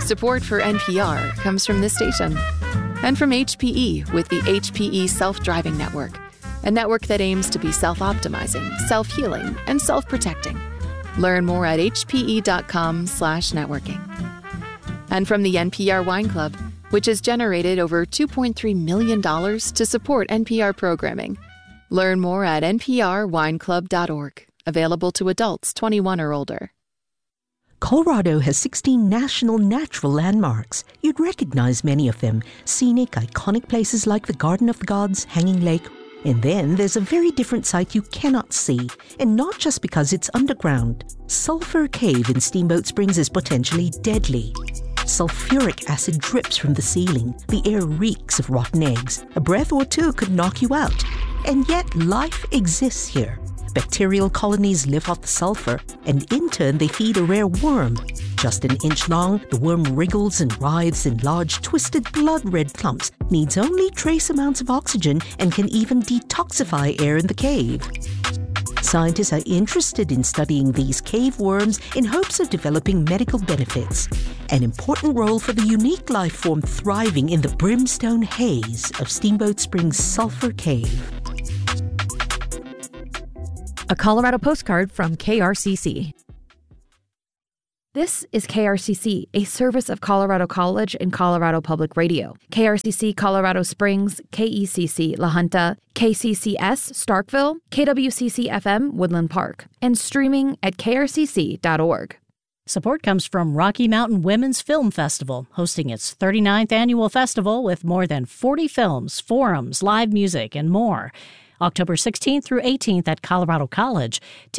Support for NPR comes from this station and from HPE with the HPE Self-Driving Network, a network that aims to be self-optimizing, self-healing, and self-protecting. Learn more at hpe.com/networking. And from the NPR Wine Club, which has generated over $2.3 million to support NPR programming. Learn more at nprwineclub.org. Available to adults 21 or older. Colorado has 16 national natural landmarks. You'd recognize many of them. Scenic, iconic places like the Garden of the Gods, Hanging Lake. And then there's a very different site you cannot see, and not just because it's underground. Sulphur Cave in Steamboat Springs is potentially deadly. Sulfuric acid drips from the ceiling. The air reeks of rotten eggs. A breath or two could knock you out. And yet life exists here. Bacterial colonies live off the sulfur, and in turn they feed a rare worm. Just an inch long, the worm wriggles and writhes in large, twisted, blood-red clumps, needs only trace amounts of oxygen, and can even detoxify air in the cave. Scientists are interested in studying these cave worms in hopes of developing medical benefits. An important role for the unique life form thriving in the brimstone haze of Steamboat Springs Sulphur Cave. A Colorado postcard from KRCC. This is KRCC, a service of Colorado College and Colorado Public Radio. KRCC Colorado Springs, KECC La Junta, KCCS Starkville, KWCC-FM Woodland Park, and streaming at krcc.org. Support comes from Rocky Mountain Women's Film Festival, hosting its 39th annual festival with more than 40 films, forums, live music, and more. October 16th through 18th at Colorado College.